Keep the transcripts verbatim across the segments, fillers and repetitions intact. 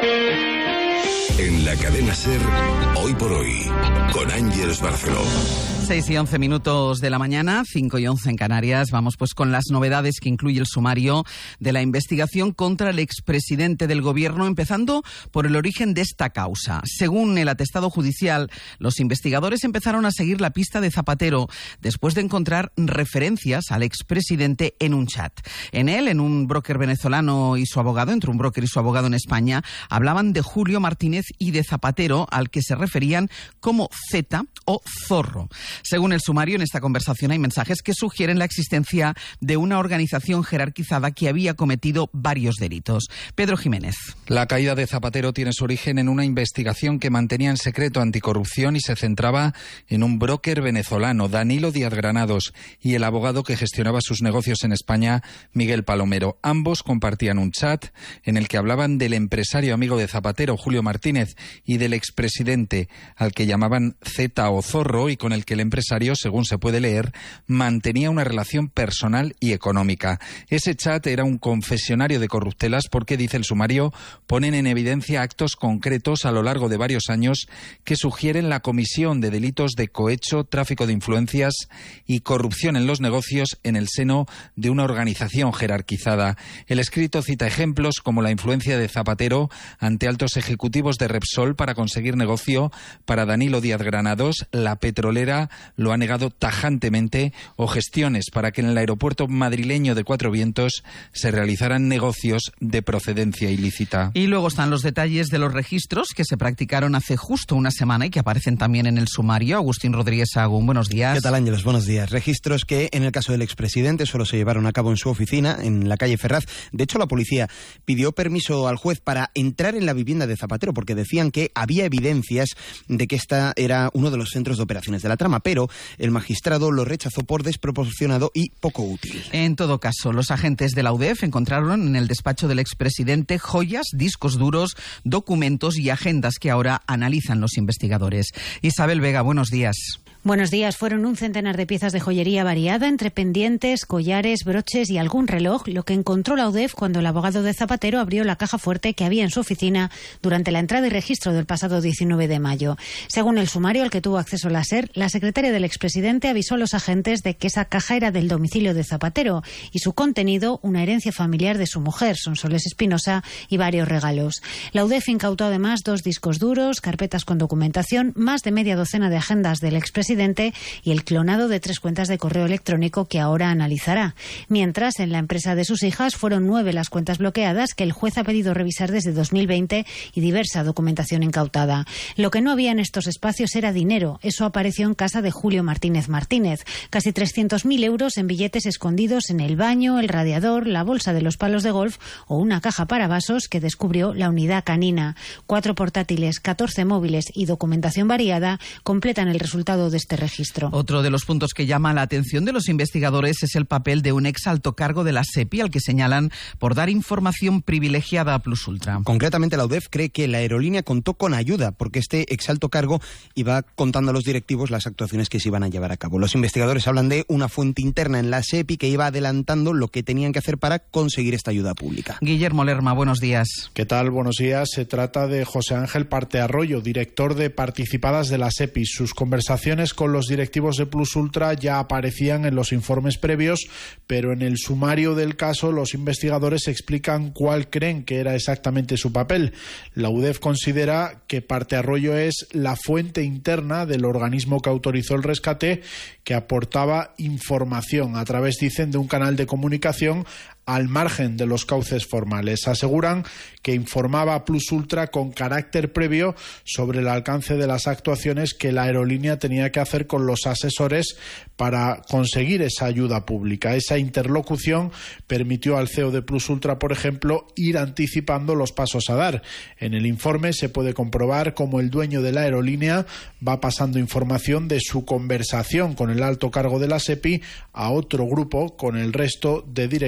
En la cadena SER, Hoy por Hoy, con Ángeles Barceló. seis y once minutos de la mañana, cinco y once en Canarias. Vamos pues con las novedades que incluye el sumario de la investigación contra el expresidente del Gobierno, empezando por el origen de esta causa. Según el atestado judicial, los investigadores empezaron a seguir la pista de Zapatero después de encontrar referencias al expresidente en un chat. En él, en un broker venezolano y su abogado, entre un broker y su abogado en España, hablaban de Julio Martínez y de Zapatero, al que se referían como Z o Zorro. Según el sumario, en esta conversación hay mensajes que sugieren la existencia de una organización jerarquizada que había cometido varios delitos. Pedro Jiménez. La caída de Zapatero tiene su origen en una investigación que mantenía en secreto anticorrupción y se centraba en un broker venezolano, Danilo Díaz Granados, y el abogado que gestionaba sus negocios en España, Miguel Palomero. Ambos compartían un chat en el que hablaban del empresario amigo de Zapatero, Julio Martínez, y del expresidente, al que llamaban Z o Zorro, y con el que el empresario, según se puede leer, mantenía una relación personal y económica. Ese chat era un confesionario de corruptelas porque, dice el sumario, ponen en evidencia actos concretos a lo largo de varios años que sugieren la comisión de delitos de cohecho, tráfico de influencias y corrupción en los negocios en el seno de una organización jerarquizada. El escrito cita ejemplos como la influencia de Zapatero ante altos ejecutivos de Repsol para conseguir negocio para Danilo Díaz Granados, la petrolera lo ha negado tajantemente, o gestiones para que en el aeropuerto madrileño de Cuatro Vientos se realizaran negocios de procedencia ilícita. Y luego están los detalles de los registros que se practicaron hace justo una semana y que aparecen también en el sumario. Agustín Rodríguez Sagún, buenos días. ¿Qué tal, Ángeles? Buenos días. Registros que en el caso del expresidente solo se llevaron a cabo en su oficina, en la calle Ferraz. De hecho, la policía pidió permiso al juez para entrar en la vivienda de Zapatero porque decían que había evidencias de que esta era uno de los centros de operaciones de la trama, pero el magistrado lo rechazó por desproporcionado y poco útil. En todo caso, los agentes de la U D E F encontraron en el despacho del expresidente joyas, discos duros, documentos y agendas que ahora analizan los investigadores. Isabel Vega, buenos días. Buenos días. Fueron un centenar de piezas de joyería variada entre pendientes, collares, broches y algún reloj, lo que encontró la U D E F cuando el abogado de Zapatero abrió la caja fuerte que había en su oficina durante la entrada y registro del pasado diecinueve de mayo. Según el sumario al que tuvo acceso la SER, la secretaria del expresidente avisó a los agentes de que esa caja era del domicilio de Zapatero y su contenido una herencia familiar de su mujer, Sonsoles Espinosa, y varios regalos. La U D E F incautó además dos discos duros, carpetas con documentación, más de media docena de agendas del expresidente y el clonado de tres cuentas de correo electrónico que ahora analizará. Mientras, en la empresa de sus hijas fueron nueve las cuentas bloqueadas que el juez ha pedido revisar desde dos mil veinte y diversa documentación incautada. Lo que no había en estos espacios era dinero. Eso apareció en casa de Julio Martínez Martínez. Casi trescientos mil euros en billetes escondidos en el baño, el radiador, la bolsa de los palos de golf o una caja para vasos que descubrió la unidad canina. Cuatro portátiles, catorce móviles y documentación variada completan el resultado de este registro. Otro de los puntos que llama la atención de los investigadores es el papel de un ex alto cargo de la SEPI al que señalan por dar información privilegiada a Plus Ultra. Concretamente, la U D E F cree que la aerolínea contó con ayuda porque este ex alto cargo iba contando a los directivos las actuaciones que se iban a llevar a cabo. Los investigadores hablan de una fuente interna en la SEPI que iba adelantando lo que tenían que hacer para conseguir esta ayuda pública. Guillermo Lerma, buenos días. ¿Qué tal? Buenos días. Se trata de José Ángel Partearroyo, director de participadas de la SEPI. Sus conversaciones con los directivos de Plus Ultra ya aparecían en los informes previos, pero en el sumario del caso los investigadores explican cuál creen que era exactamente su papel. La U D E F considera que Partearroyo es la fuente interna del organismo que autorizó el rescate, que aportaba información a través, dicen, de un canal de comunicación al margen de los cauces formales. Aseguran que informaba a Plus Ultra con carácter previo sobre el alcance de las actuaciones que la aerolínea tenía que hacer con los asesores para conseguir esa ayuda pública. Esa interlocución permitió al C E O de Plus Ultra, por ejemplo, ir anticipando los pasos a dar. En el informe se puede comprobar cómo el dueño de la aerolínea va pasando información de su conversación con el alto cargo de la SEPI a otro grupo con el resto de directivos de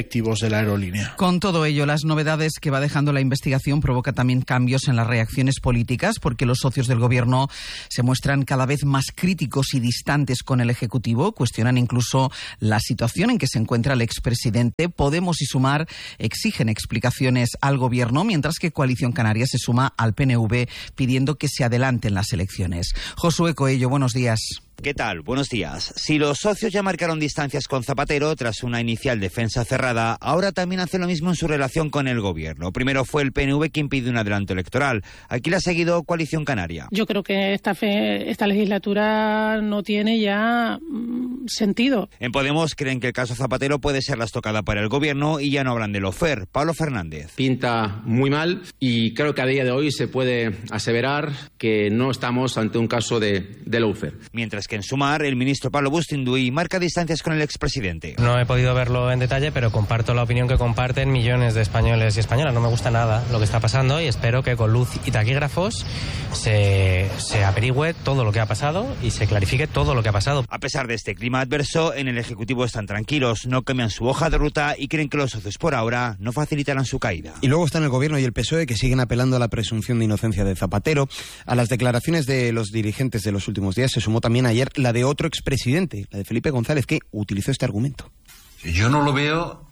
de la aerolínea. Con todo ello, las novedades que va dejando la investigación provoca también cambios en las reacciones políticas, porque los socios del Gobierno se muestran cada vez más críticos y distantes con el Ejecutivo, cuestionan incluso la situación en que se encuentra el expresidente. Podemos y Sumar exigen explicaciones al Gobierno, mientras que Coalición Canaria se suma al P N V pidiendo que se adelanten las elecciones. Josué Coello, buenos días. ¿Qué tal? Buenos días. Si los socios ya marcaron distancias con Zapatero tras una inicial defensa cerrada, ahora también hacen lo mismo en su relación con el Gobierno. Primero fue el P N V quien pidió un adelanto electoral. Aquí la ha seguido Coalición Canaria. Yo creo que esta, fe, esta legislatura no tiene ya mmm, sentido. En Podemos creen que el caso Zapatero puede ser la estocada para el Gobierno y ya no hablan de lawfare. Pablo Fernández. Pinta muy mal y creo que a día de hoy se puede aseverar que no estamos ante un caso de, de lawfare. Mientras que en Sumar, el ministro Pablo Bustinduy marca distancias con el expresidente. No he podido verlo en detalle, pero comparto la opinión que comparten millones de españoles y españolas. No me gusta nada lo que está pasando y espero que con luz y taquígrafos se, se averigüe todo lo que ha pasado y se clarifique todo lo que ha pasado. A pesar de este clima adverso, en el Ejecutivo están tranquilos, no cambian su hoja de ruta y creen que los socios por ahora no facilitarán su caída. Y luego están el Gobierno y el P S O E, que siguen apelando a la presunción de inocencia de Zapatero. A las declaraciones de los dirigentes de los últimos días se sumó también ayer la de otro expresidente, la de Felipe González, que utilizó este argumento. Yo no lo veo,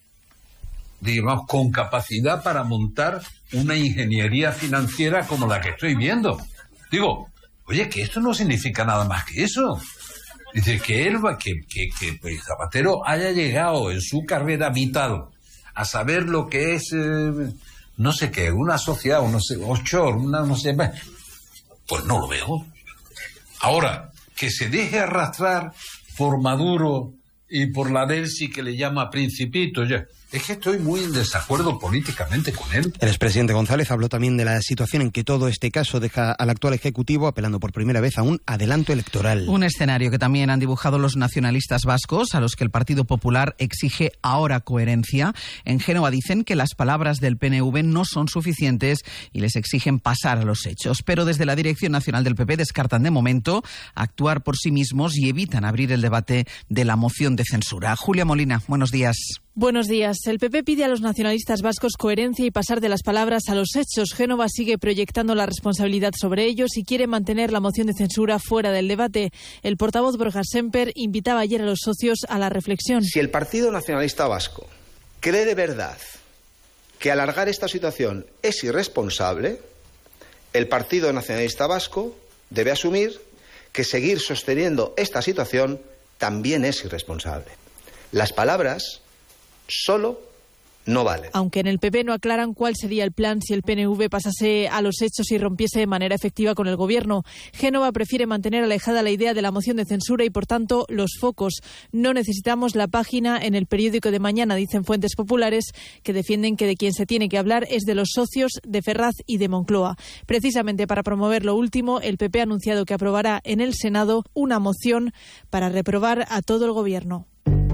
digamos, con capacidad para montar una ingeniería financiera como la que estoy viendo. Digo, oye, que esto no significa nada más que eso. Dice que él va, que, que, que pues Zapatero haya llegado en su carrera vital a saber lo que es, eh, no sé qué, una sociedad, no sé, offshore, una, no sé, pues no lo veo. Ahora, que se deje arrastrar por Maduro y por la Delsi, que le llama Principito, ya. Es que estoy muy en desacuerdo políticamente con él. El expresidente González habló también de la situación en que todo este caso deja al actual Ejecutivo apelando por primera vez a un adelanto electoral. Un escenario que también han dibujado los nacionalistas vascos, a los que el Partido Popular exige ahora coherencia. En Génova dicen que las palabras del P N V no son suficientes y les exigen pasar a los hechos. Pero desde la Dirección Nacional del P P descartan de momento actuar por sí mismos y evitan abrir el debate de la moción de censura. Julia Molina, buenos días. Buenos días. El P P pide a los nacionalistas vascos coherencia y pasar de las palabras a los hechos. Génova sigue proyectando la responsabilidad sobre ellos y quiere mantener la moción de censura fuera del debate. El portavoz Borja Semper invitaba ayer a los socios a la reflexión. Si el Partido Nacionalista Vasco cree de verdad que alargar esta situación es irresponsable, el Partido Nacionalista Vasco debe asumir que seguir sosteniendo esta situación también es irresponsable. Las palabras solo no vale. Aunque en el P P no aclaran cuál sería el plan si el P N V pasase a los hechos y rompiese de manera efectiva con el Gobierno. Génova prefiere mantener alejada la idea de la moción de censura y, por tanto, los focos. No necesitamos la página en el periódico de mañana, dicen fuentes populares, que defienden que de quien se tiene que hablar es de los socios de Ferraz y de Moncloa. Precisamente para promover lo último, el P P ha anunciado que aprobará en el Senado una moción para reprobar a todo el Gobierno.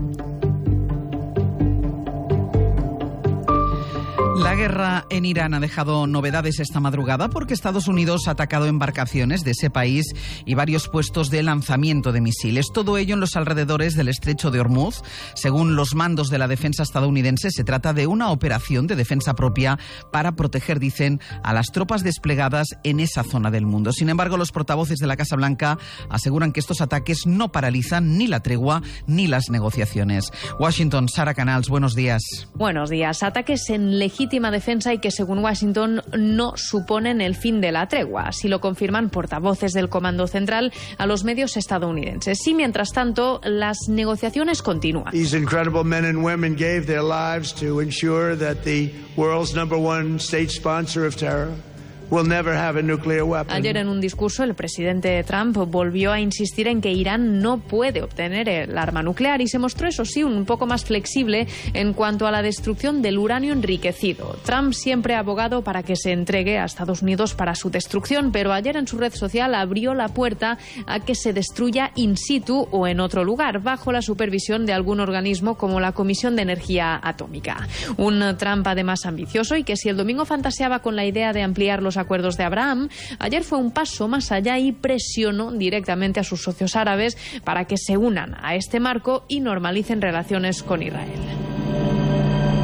La guerra en Irán ha dejado novedades esta madrugada porque Estados Unidos ha atacado embarcaciones de ese país y varios puestos de lanzamiento de misiles. Todo ello en los alrededores del estrecho de Hormuz. Según los mandos de la defensa estadounidense, se trata de una operación de defensa propia para proteger, dicen, a las tropas desplegadas en esa zona del mundo. Sin embargo, los portavoces de la Casa Blanca aseguran que estos ataques no paralizan ni la tregua ni las negociaciones. Washington, Sara Canals, buenos días. Buenos días. Ataques en legítima defensa y que, según Washington, no suponen el fin de la tregua. Así lo confirman portavoces del Comando Central a los medios estadounidenses. Y, mientras tanto, las negociaciones continúan. These incredible men and women gave their lives to ensure that the world's number one state sponsor of terror will never have a nuclear weapon. Ayer, en un discurso, el presidente Trump volvió a insistir en que Irán no puede obtener el arma nuclear y se mostró, eso sí, un poco más flexible en cuanto a la destrucción del uranio enriquecido. Trump siempre ha abogado para que se entregue a Estados Unidos para su destrucción, pero ayer en su red social abrió la puerta a que se destruya in situ o en otro lugar, bajo la supervisión de algún organismo como la Comisión de Energía Atómica. Un Trump además ambicioso y que, si el domingo fantaseaba con la idea de ampliar los acuerdos de Abraham, ayer fue un paso más allá y presionó directamente a sus socios árabes para que se unan a este marco y normalicen relaciones con Israel.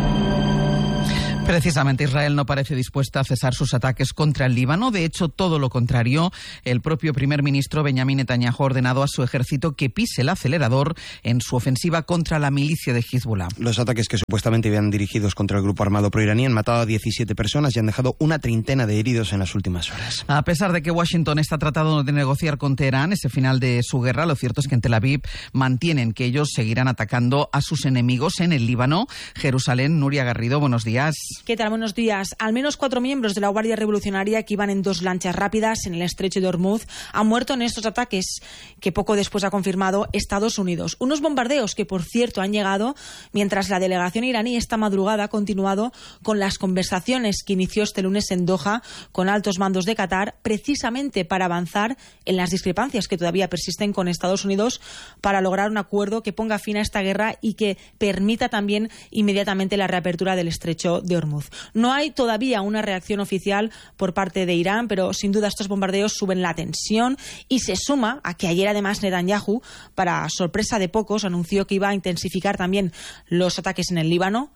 Precisamente Israel no parece dispuesta a cesar sus ataques contra el Líbano. De hecho, todo lo contrario. El propio primer ministro Benjamin Netanyahu ha ordenado a su ejército que pise el acelerador en su ofensiva contra la milicia de Hezbollah. Los ataques que supuestamente habían dirigidos contra el grupo armado proiraní han matado a diecisiete personas y han dejado una treintena de heridos en las últimas horas. A pesar de que Washington está tratando de negociar con Teherán ese final de su guerra, lo cierto es que en Tel Aviv mantienen que ellos seguirán atacando a sus enemigos en el Líbano. Jerusalén, Nuria Garrido, buenos días. ¿Qué tal? Buenos días. Al menos cuatro miembros de la Guardia Revolucionaria que iban en dos lanchas rápidas en el estrecho de Hormuz han muerto en estos ataques que poco después ha confirmado Estados Unidos. Unos bombardeos que, por cierto, han llegado mientras la delegación iraní esta madrugada ha continuado con las conversaciones que inició este lunes en Doha con altos mandos de Qatar, precisamente para avanzar en las discrepancias que todavía persisten con Estados Unidos para lograr un acuerdo que ponga fin a esta guerra y que permita también inmediatamente la reapertura del estrecho de Hormuz. No hay todavía una reacción oficial por parte de Irán, pero sin duda estos bombardeos suben la tensión y se suma a que ayer además Netanyahu, para sorpresa de pocos, anunció que iba a intensificar también los ataques en el Líbano.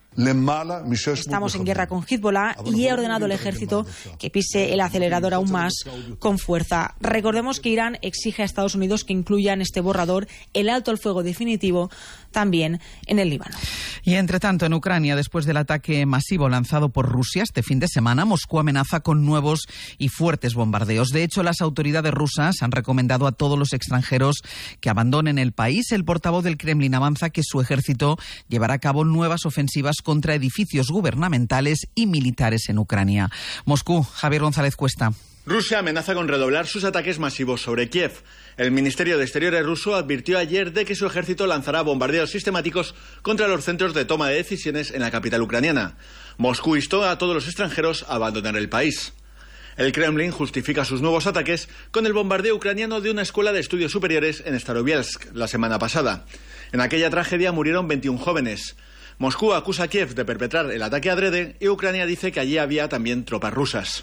Estamos en guerra con Hezbollah y he ordenado al ejército que pise el acelerador aún más con fuerza. Recordemos que Irán exige a Estados Unidos que incluya en este borrador el alto al fuego definitivo también en el Líbano. Y entre tanto, en Ucrania, después del ataque masivo lanzado por Rusia este fin de semana, Moscú amenaza con nuevos y fuertes bombardeos. De hecho, las autoridades rusas han recomendado a todos los extranjeros que abandonen el país. El portavoz del Kremlin avanza que su ejército llevará a cabo nuevas ofensivas contra edificios gubernamentales y militares en Ucrania. Moscú, Javier González Cuesta. Rusia amenaza con redoblar sus ataques masivos sobre Kiev. El Ministerio de Exteriores ruso advirtió ayer de que su ejército lanzará bombardeos sistemáticos contra los centros de toma de decisiones en la capital ucraniana. Moscú instó a todos los extranjeros a abandonar el país. El Kremlin justifica sus nuevos ataques con el bombardeo ucraniano de una escuela de estudios superiores en Starobielsk la semana pasada. En aquella tragedia murieron veintiún jóvenes. Moscú acusa a Kiev de perpetrar el ataque adrede y Ucrania dice que allí había también tropas rusas.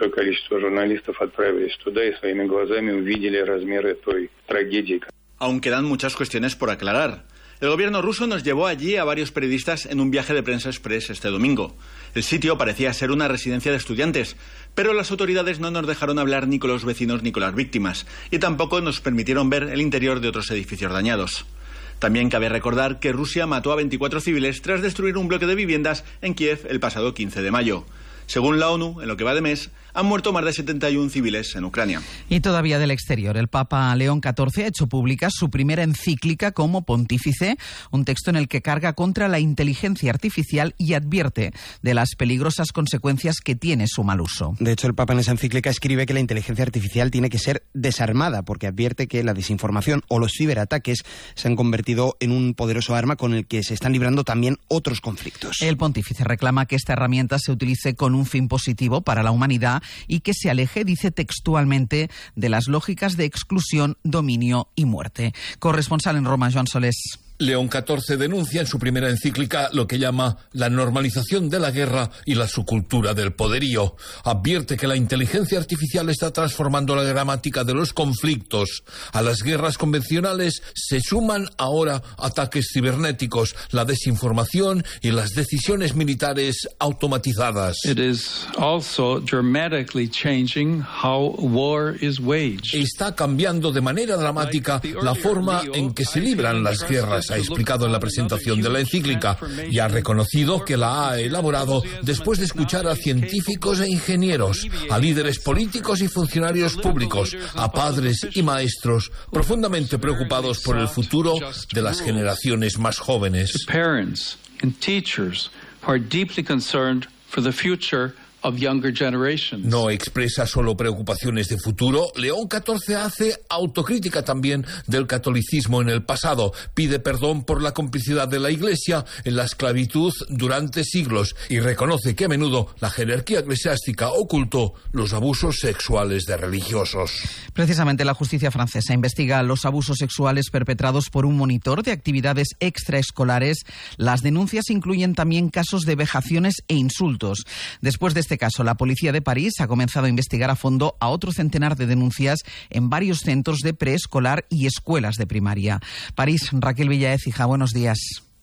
Aún quedan muchas cuestiones por aclarar. El gobierno ruso nos llevó allí a varios periodistas en un viaje de prensa express este domingo. El sitio parecía ser una residencia de estudiantes, pero las autoridades no nos dejaron hablar ni con los vecinos ni con las víctimas, y tampoco nos permitieron ver el interior de otros edificios dañados. También cabe recordar que Rusia mató a veinticuatro civiles tras destruir un bloque de viviendas en Kiev el pasado quince de mayo. Según la ONU, en lo que va de mes, han muerto más de setenta y uno civiles en Ucrania. Y todavía del exterior, el Papa León catorce ha hecho pública su primera encíclica como pontífice, un texto en el que carga contra la inteligencia artificial y advierte de las peligrosas consecuencias que tiene su mal uso. De hecho, el Papa en esa encíclica escribe que la inteligencia artificial tiene que ser desarmada, porque advierte que la desinformación o los ciberataques se han convertido en un poderoso arma con el que se están librando también otros conflictos. El pontífice reclama que esta herramienta se utilice con un fin positivo para la humanidad y que se aleje, dice textualmente, de las lógicas de exclusión, dominio y muerte. Corresponsal en Roma, Joan Solés. León catorce denuncia en su primera encíclica lo que llama la normalización de la guerra y la subcultura del poderío. Advierte que la inteligencia artificial está transformando la gramática de los conflictos. A las guerras convencionales se suman ahora ataques cibernéticos, la desinformación y las decisiones militares automatizadas. It is also dramatically changing how war is waged. Está cambiando de manera dramática la forma en que se libran las guerras, ha explicado en la presentación de la encíclica, y ha reconocido que la ha elaborado después de escuchar a científicos e ingenieros, a líderes políticos y funcionarios públicos, a padres y maestros profundamente preocupados por el futuro de las generaciones más jóvenes. Parents and teachers who are deeply concerned for the future of younger generations. No expresa solo preocupaciones de futuro. León catorce hace autocrítica también del catolicismo en el pasado. Pide perdón por la complicidad de la Iglesia en la esclavitud durante siglos y reconoce que a menudo la jerarquía eclesiástica ocultó los abusos sexuales de religiosos. Precisamente la justicia francesa investiga los abusos sexuales perpetrados por un monitor de actividades extraescolares. Las denuncias incluyen también casos de vejaciones e insultos. Después de este caso, la policía de París ha comenzado a investigar a fondo a otro centenar de denuncias en varios centros de preescolar y escuelas de primaria. París, Raquel Villaécija, buenos días.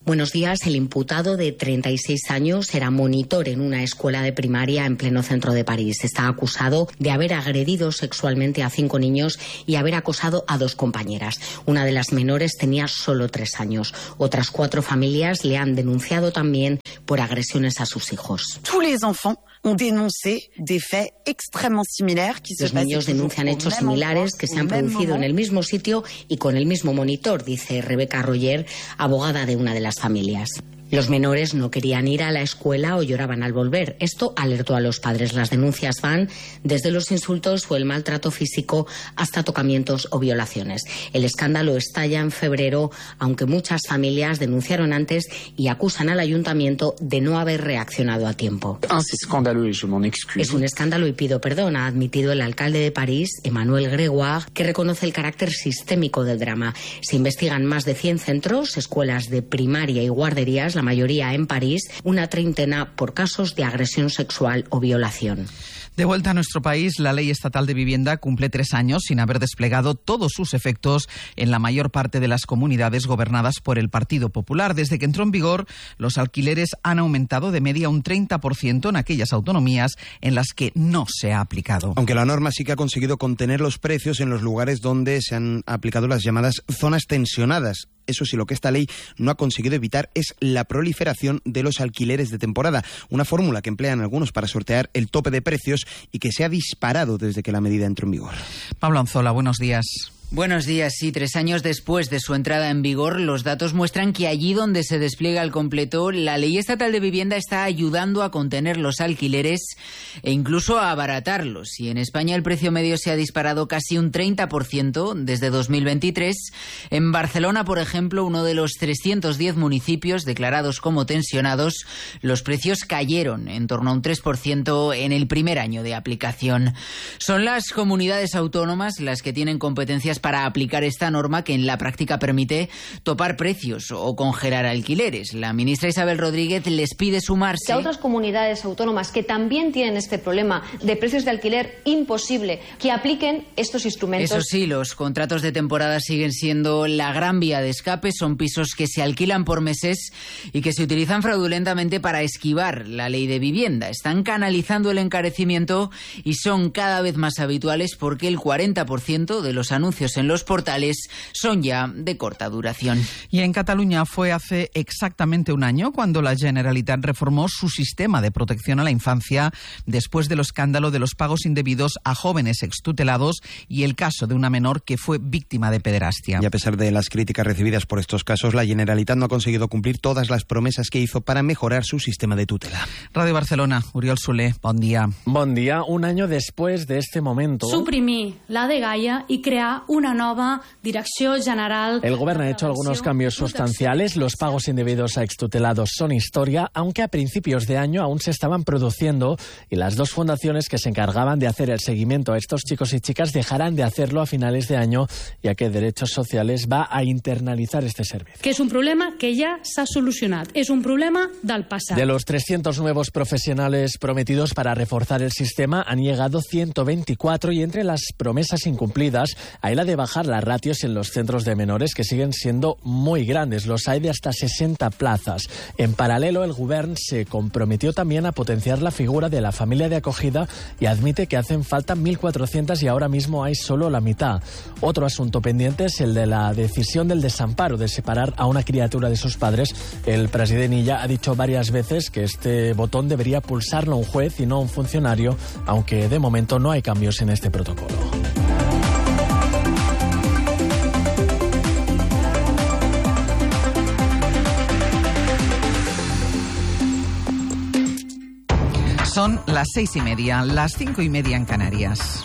Buenos días. El imputado de treinta y seis años era monitor en una escuela de primaria en pleno centro de París. Está acusado de haber agredido sexualmente a cinco niños y haber acosado a dos compañeras. Una de las menores tenía solo tres años. Otras cuatro familias le han denunciado también por agresiones a sus hijos. Tous les enfants ont dénoncé des faits extrêmement similaires qui se Los niños denuncian hechos similares que se han producido en el mismo sitio y con el mismo monitor, dice Rebeca Roger, abogada de una de las familias. Los menores no querían ir a la escuela o lloraban al volver. Esto alertó a los padres. Las denuncias van desde los insultos o el maltrato físico hasta tocamientos o violaciones. El escándalo estalla en febrero, aunque muchas familias denunciaron antes y acusan al ayuntamiento de no haber reaccionado a tiempo. Es un escándalo y pido perdón, ha admitido el alcalde de París, Emmanuel Grégoire, que reconoce el carácter sistémico del drama. Se investigan más de cien centros, escuelas de primaria y guarderías, la mayoría en París, una treintena por casos de agresión sexual o violación. De vuelta a nuestro país, la Ley Estatal de Vivienda cumple tres años sin haber desplegado todos sus efectos en la mayor parte de las comunidades gobernadas por el Partido Popular. Desde que entró en vigor, los alquileres han aumentado de media un treinta por ciento en aquellas autonomías en las que no se ha aplicado. Aunque la norma sí que ha conseguido contener los precios en los lugares donde se han aplicado las llamadas zonas tensionadas. Eso sí, lo que esta ley no ha conseguido evitar es la proliferación de los alquileres de temporada, una fórmula que emplean algunos para sortear el tope de precios y que se ha disparado desde que la medida entró en vigor. Pablo Anzola, buenos días. Buenos días. Sí, tres años después de su entrada en vigor, los datos muestran que allí donde se despliega al completo, la Ley Estatal de Vivienda está ayudando a contener los alquileres e incluso a abaratarlos. Y en España el precio medio se ha disparado casi un treinta por ciento desde dos mil veintitrés. En Barcelona, por ejemplo, uno de los trescientos diez municipios declarados como tensionados, los precios cayeron en torno a un tres por ciento en el primer año de aplicación. Son las comunidades autónomas las que tienen competencias para aplicar esta norma que en la práctica permite topar precios o congelar alquileres. La ministra Isabel Rodríguez les pide sumarse. Que a otras comunidades autónomas que también tienen este problema de precios de alquiler imposible, que apliquen estos instrumentos. Eso sí, los contratos de temporada siguen siendo la gran vía de escape. Son pisos que se alquilan por meses y que se utilizan fraudulentamente para esquivar la ley de vivienda. Están canalizando el encarecimiento y son cada vez más habituales porque el cuarenta por ciento de los anuncios en los portales son ya de corta duración. Y en Cataluña fue hace exactamente un año cuando la Generalitat reformó su sistema de protección a la infancia después del escándalo de los pagos indebidos a jóvenes extutelados y el caso de una menor que fue víctima de pederastia. Y a pesar de las críticas recibidas por estos casos, la Generalitat no ha conseguido cumplir todas las promesas que hizo para mejorar su sistema de tutela. Radio Barcelona, Oriol Soler, bon dia. Bon dia. Un año después de este momento... Suprimir la dgaia y crear una nueva Dirección General. El gobierno ha hecho algunos cambios sustanciales. Los pagos indebidos a extutelados son historia, aunque a principios de año aún se estaban produciendo y las dos fundaciones que se encargaban de hacer el seguimiento a estos chicos y chicas dejarán de hacerlo a finales de año, ya que Derechos Sociales va a internalizar este servicio. Que és un problema que ja s'ha solucionat. És un problema del passat. De los trescientos nuevos profesionales prometidos para reforzar el sistema han llegado ciento veinticuatro y entre las promesas incumplidas hay la de bajar las ratios en los centros de menores que siguen siendo muy grandes. Los hay de hasta sesenta plazas. En paralelo, el Govern se comprometió también a potenciar la figura de la familia de acogida y admite que hacen falta mil cuatrocientas y ahora mismo hay solo la mitad. Otro asunto pendiente es el de la decisión del desamparo, de separar a una criatura de sus padres. El president Illa ha dicho varias veces que este botón debería pulsarlo un juez y no un funcionario, aunque de momento no hay cambios en este protocolo. Son las seis y media, las cinco y media en Canarias.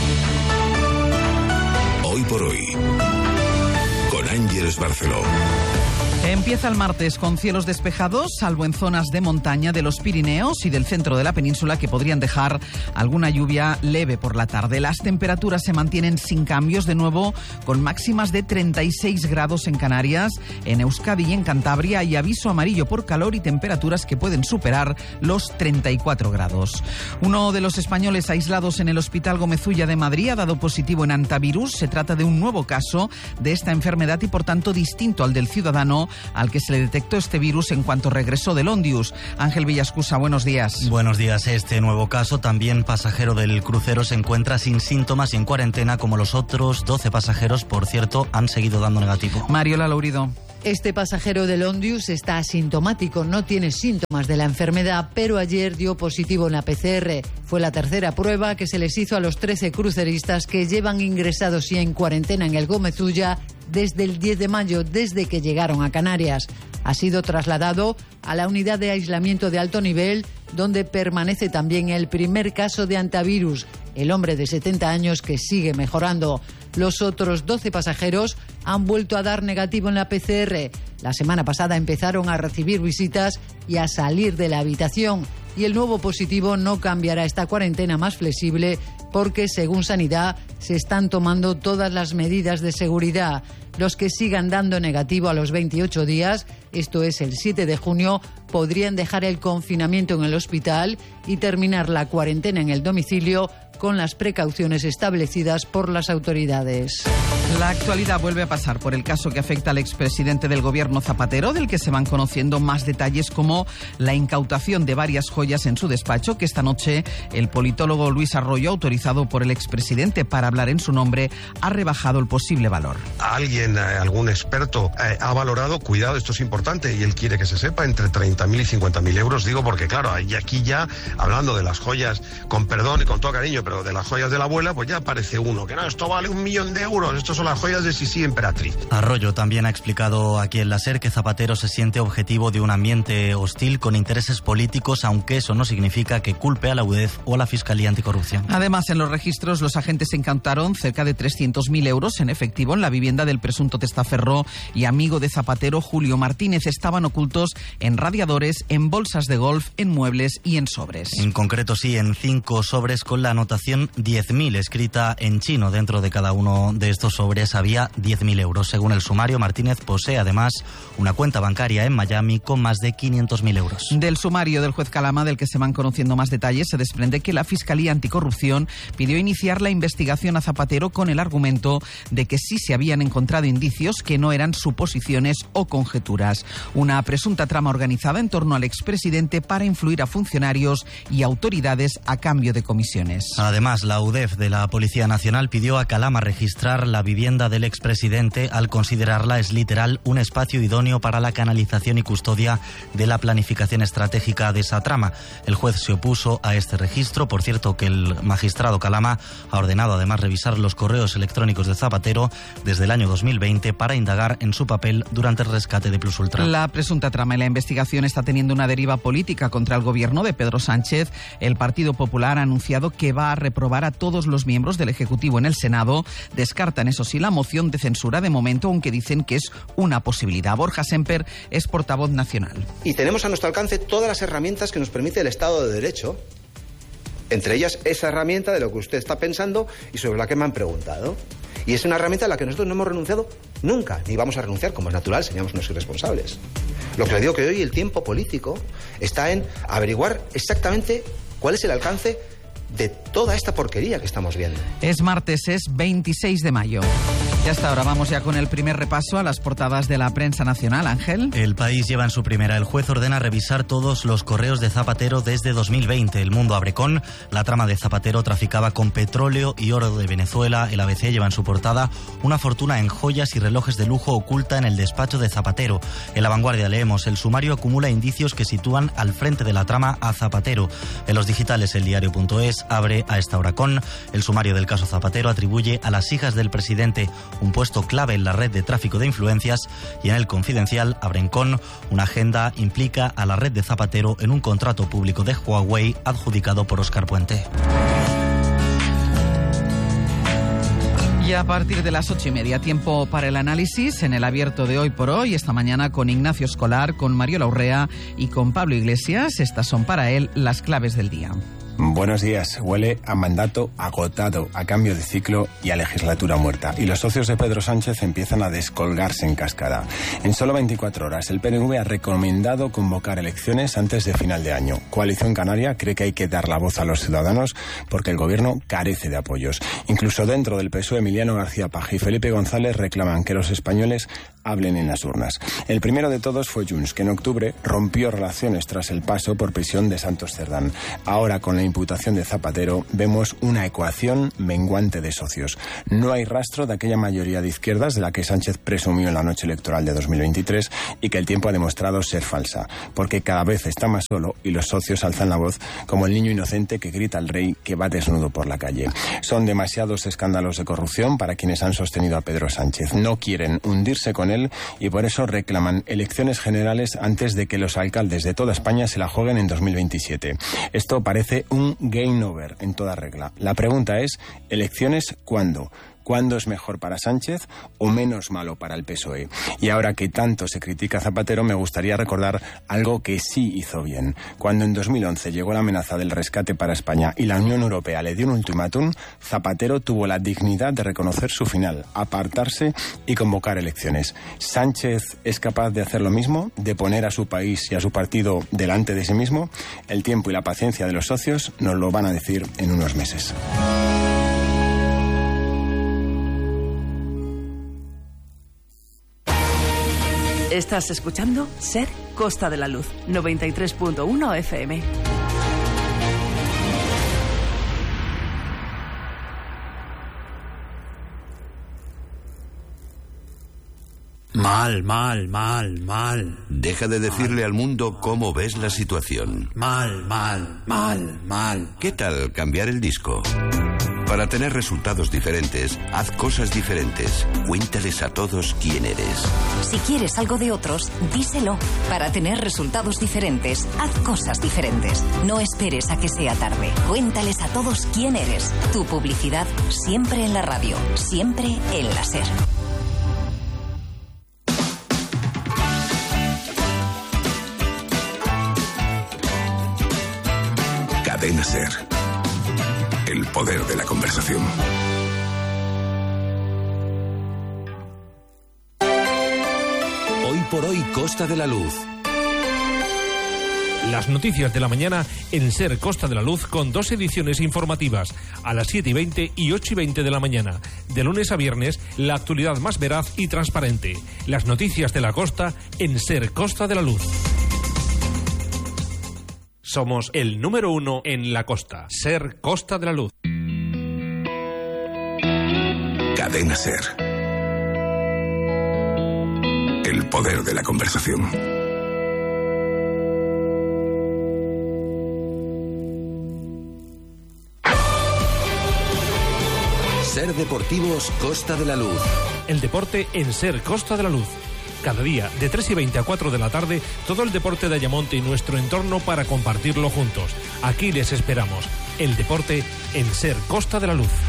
Hoy por hoy, con Ángeles Barceló. Empieza el martes con cielos despejados, salvo en zonas de montaña de los Pirineos y del centro de la península que podrían dejar alguna lluvia leve por la tarde. Las temperaturas se mantienen sin cambios, de nuevo con máximas de treinta y seis grados en Canarias, en Euskadi y en Cantabria hay aviso amarillo por calor y temperaturas que pueden superar los treinta y cuatro grados. Uno de los españoles aislados en el Hospital Gómez Ulla de Madrid ha dado positivo en antivirus. Se trata de un nuevo caso de esta enfermedad y por tanto distinto al del ciudadano pasajero al que se le detectó este virus en cuanto regresó del Ondius. Ángel Villascusa, buenos días. Buenos días. Este nuevo caso, también pasajero del crucero, se encuentra sin síntomas y en cuarentena, como los otros doce pasajeros, por cierto, han seguido dando negativo. Mariola Laurido. Este pasajero del Ondius está asintomático, no tiene síntomas de la enfermedad, pero ayer dio positivo en la P C R. Fue la tercera prueba que se les hizo a los trece cruceristas que llevan ingresados y en cuarentena en el Gómez Ulla desde el diez de mayo, desde que llegaron a Canarias. Ha sido trasladado a la unidad de aislamiento de alto nivel, donde permanece también el primer caso de antivirus, el hombre de setenta años que sigue mejorando. Los otros doce pasajeros han vuelto a dar negativo en la P C R. La semana pasada empezaron a recibir visitas y a salir de la habitación. Y el nuevo positivo no cambiará esta cuarentena más flexible porque, según Sanidad, se están tomando todas las medidas de seguridad. Los que sigan dando negativo a los veintiocho días, esto es el siete de junio, podrían dejar el confinamiento en el hospital y terminar la cuarentena en el domicilio con las precauciones establecidas por las autoridades. La actualidad vuelve a pasar por el caso que afecta al expresidente del gobierno Zapatero, del que se van conociendo más detalles como la incautación de varias joyas en su despacho, que esta noche el politólogo Luis Arroyo, autorizado por el expresidente para hablar en su nombre, ha rebajado el posible valor. Alguien, algún experto, eh, ha valorado, cuidado, esto es importante y él quiere que se sepa, entre treinta mil y cincuenta mil euros, digo porque claro, y aquí ya, hablando de las joyas, con perdón y con todo cariño, pero de las joyas de la abuela, pues ya aparece uno, que no, esto vale un millón de euros, estos son las joyas de Sisi Emperatriz. Arroyo también ha explicado aquí en la SER que Zapatero se siente objetivo de un ambiente hostil con intereses políticos, aunque eso no significa que culpe a la U D E F o a la Fiscalía Anticorrupción. Además, en los registros, los agentes incautaron cerca de trescientos mil euros en efectivo en la vivienda del presunto testaferro y amigo de Zapatero, Julio Martínez. Estaban ocultos en radiadores, en bolsas de golf, en muebles y en sobres. En concreto, sí, en cinco sobres con la anotación diez mil escrita en chino. Dentro de cada uno de estos sobres había diez mil euros. Según el sumario, Martínez posee además una cuenta bancaria en Miami con más de quinientos mil euros. Del sumario del juez Calama, del que se van conociendo más detalles, se desprende que la Fiscalía Anticorrupción pidió iniciar la investigación a Zapatero con el argumento de que sí se habían encontrado indicios que no eran suposiciones o conjeturas. Una presunta trama organizada en torno al expresidente para influir a funcionarios y autoridades a cambio de comisiones. Además, la U D E F de la Policía Nacional pidió a Calama registrar la vivienda del expresidente al considerarla, es literal, un espacio idóneo para la canalización y custodia de la planificación estratégica de esa trama. El juez se opuso a este registro. Por cierto, que el magistrado Calama ha ordenado además revisar los correos electrónicos de Zapatero desde el año dos mil veinte para indagar en su papel durante el rescate de Plus Ultra. La presunta trama y la investigación está teniendo una deriva política contra el gobierno de Pedro Sánchez. El Partido Popular ha anunciado que va a reprobar a todos los miembros del Ejecutivo en el Senado. Descartan, eso sí, la moción de censura de momento, aunque dicen que es una posibilidad. Borja Semper es portavoz nacional. Y tenemos a nuestro alcance todas las herramientas que nos permite el Estado de Derecho. Entre ellas, esa herramienta de lo que usted está pensando y sobre la que me han preguntado. Y es una herramienta a la que nosotros no hemos renunciado nunca, ni vamos a renunciar, como es natural, seríamos unos irresponsables. Lo que le digo que hoy el tiempo político está en averiguar exactamente cuál es el alcance de toda esta porquería que estamos viendo. Es martes, es veintiséis de mayo. Y hasta ahora vamos ya con el primer repaso a las portadas de la prensa nacional. Ángel. El País lleva en su primera: el juez ordena revisar todos los correos de Zapatero desde dos mil veinte. El Mundo abre con: la trama de Zapatero traficaba con petróleo y oro de Venezuela. El A B C lleva en su portada: una fortuna en joyas y relojes de lujo oculta en el despacho de Zapatero. En La Vanguardia leemos: el sumario acumula indicios que sitúan al frente de la trama a Zapatero. En los digitales, el diario punto es abre a esta hora con: el sumario del caso Zapatero atribuye a las hijas del presidente un puesto clave en la red de tráfico de influencias. Y en el Confidencial abren con: una agenda implica a la red de Zapatero en un contrato público de Huawei adjudicado por Óscar Puente. Y a partir de las ocho y media, tiempo para el análisis en el abierto de Hoy por Hoy, esta mañana con Ignacio Escolar, con Mariola Urrea y con Pablo Iglesias. Estas son para él las claves del día. Buenos días. Huele a mandato agotado, a cambio de ciclo y a legislatura muerta. Y los socios de Pedro Sánchez empiezan a descolgarse en cascada. En solo veinticuatro horas, el P N V ha recomendado convocar elecciones antes de final de año. Coalición Canaria cree que hay que dar la voz a los ciudadanos porque el gobierno carece de apoyos. Incluso dentro del P S O E, Emiliano García Paje y Felipe González reclaman que los españoles hablen en las urnas. El primero de todos fue Junts, que en octubre rompió relaciones tras el paso por prisión de Santos Cerdán. Ahora, con la imputación de Zapatero, vemos una ecuación menguante de socios. No hay rastro de aquella mayoría de izquierdas de la que Sánchez presumió en la noche electoral de dos mil veintitrés y que el tiempo ha demostrado ser falsa, porque cada vez está más solo y los socios alzan la voz como el niño inocente que grita al rey que va desnudo por la calle. Son demasiados escándalos de corrupción para quienes han sostenido a Pedro Sánchez. No quieren hundirse con él y por eso reclaman elecciones generales antes de que los alcaldes de toda España se la jueguen en dos mil veintisiete. Esto parece un game over en toda regla. La pregunta es, ¿elecciones cuándo? ¿Cuándo es mejor para Sánchez o menos malo para el P S O E? Y ahora que tanto se critica a Zapatero, me gustaría recordar algo que sí hizo bien. Cuando en dos mil once llegó la amenaza del rescate para España y la Unión Europea le dio un ultimátum, Zapatero tuvo la dignidad de reconocer su final, apartarse y convocar elecciones. ¿Sánchez es capaz de hacer lo mismo? ¿De poner a su país y a su partido delante de sí mismo? El tiempo y la paciencia de los socios nos lo van a decir en unos meses. Estás escuchando SER Costa de la Luz, noventa y tres punto uno F M. Mal, mal, mal, mal. Deja de decirle al mundo cómo ves la situación. Mal, mal, mal, mal. ¿Qué tal cambiar el disco? Para tener resultados diferentes, haz cosas diferentes. Cuéntales a todos quién eres. Si quieres algo de otros, díselo. Para tener resultados diferentes, haz cosas diferentes. No esperes a que sea tarde. Cuéntales a todos quién eres. Tu publicidad siempre en la radio, siempre en la SER. Cadena SER. El poder de la conversación. Hoy por hoy, Costa de la Luz. Las noticias de la mañana en SER Costa de la Luz con dos ediciones informativas, a las siete y veinte y ocho y veinte de la mañana. De lunes a viernes, la actualidad más veraz y transparente. Las noticias de la costa en SER Costa de la Luz. Somos el número uno en la costa. SER Costa de la Luz. Cadena SER. El poder de la conversación. SER Deportivos Costa de la Luz. El deporte en SER Costa de la Luz. Cada día, de tres y veinte a cuatro de la tarde, todo el deporte de Ayamonte y nuestro entorno para compartirlo juntos. Aquí les esperamos. El deporte en SER Costa de la Luz.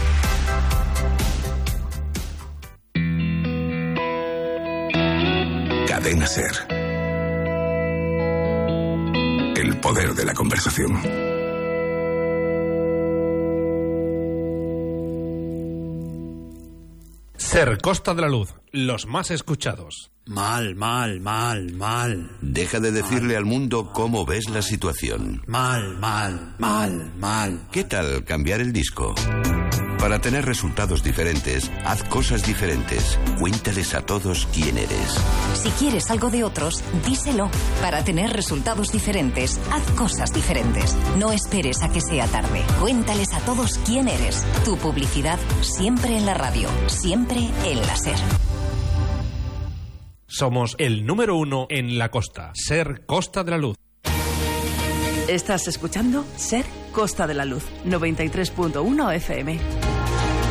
Cadena SER. El poder de la conversación. SER Costa de la Luz, los más escuchados. Mal, mal, mal, mal. Deja de decirle al mundo cómo ves la situación. Mal, mal, mal, mal. ¿Qué tal cambiar el disco? Para tener resultados diferentes, haz cosas diferentes. Cuéntales a todos quién eres. Si quieres algo de otros, díselo. Para tener resultados diferentes, haz cosas diferentes. No esperes a que sea tarde. Cuéntales a todos quién eres. Tu publicidad siempre en la radio, siempre en la SER. Somos el número uno en la costa. SER Costa de la Luz. Estás escuchando SER Costa de la Luz, noventa y tres punto uno F M.